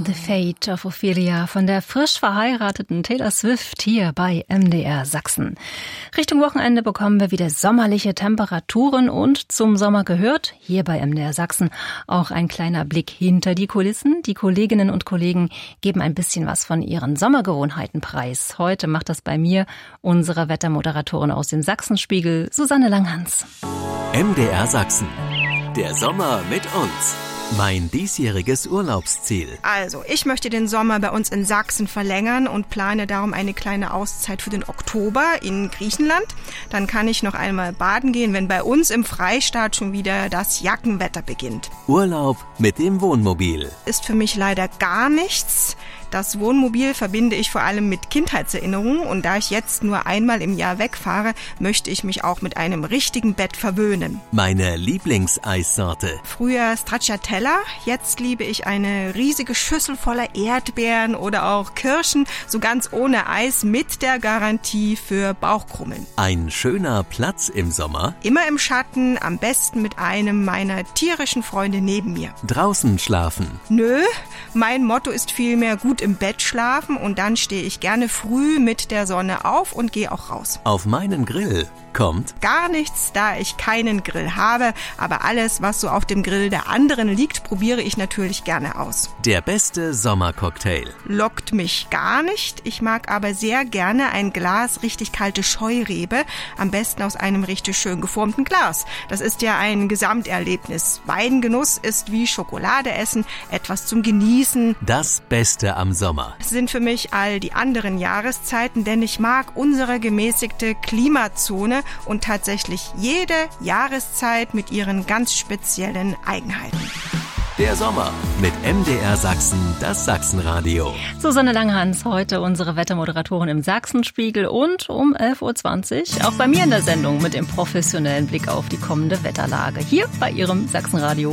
The Fate of Ophelia von der frisch verheirateten Taylor Swift hier bei MDR Sachsen. Richtung Wochenende bekommen wir wieder sommerliche Temperaturen und zum Sommer gehört, hier bei MDR Sachsen, auch ein kleiner Blick hinter die Kulissen. Die Kolleginnen und Kollegen geben ein bisschen was von ihren Sommergewohnheiten preis. Heute macht das bei mir unsere Wettermoderatorin aus dem Sachsenspiegel, Susanne Langhans. MDR Sachsen. Der Sommer mit uns. Mein diesjähriges Urlaubsziel. Also, ich möchte den Sommer bei uns in Sachsen verlängern und plane darum eine kleine Auszeit für den Oktober in Griechenland. Dann kann ich noch einmal baden gehen, wenn bei uns im Freistaat schon wieder das Jackenwetter beginnt. Urlaub mit dem Wohnmobil. Ist für mich leider gar nichts. Das Wohnmobil verbinde ich vor allem mit Kindheitserinnerungen und da ich jetzt nur einmal im Jahr wegfahre, möchte ich mich auch mit einem richtigen Bett verwöhnen. Meine Lieblingseissorte. Früher Stracciatella, jetzt liebe ich eine riesige Schüssel voller Erdbeeren oder auch Kirschen, so ganz ohne Eis mit der Garantie für Bauchkrummeln. Ein schöner Platz im Sommer. Immer im Schatten, am besten mit einem meiner tierischen Freunde neben mir. Draußen schlafen. Nö, mein Motto ist vielmehr gut im Bett schlafen und dann stehe ich gerne früh mit der Sonne auf und gehe auch raus. Auf meinen Grill kommt gar nichts, da ich keinen Grill habe, aber alles, was so auf dem Grill der anderen liegt, probiere ich natürlich gerne aus. Der beste Sommercocktail. Lockt mich gar nicht, ich mag aber sehr gerne ein Glas richtig kalte Scheurebe, am besten aus einem richtig schön geformten Glas. Das ist ja ein Gesamterlebnis. Weingenuss ist wie Schokolade essen, etwas zum Genießen. Das Beste am Sommer sind für mich all die anderen Jahreszeiten, denn ich mag unsere gemäßigte Klimazone und tatsächlich jede Jahreszeit mit ihren ganz speziellen Eigenheiten. Der Sommer mit MDR Sachsen, das Sachsenradio. Susanne Langhans, heute unsere Wettermoderatorin im Sachsenspiegel und um 11.20 Uhr auch bei mir in der Sendung mit dem professionellen Blick auf die kommende Wetterlage hier bei Ihrem Sachsenradio.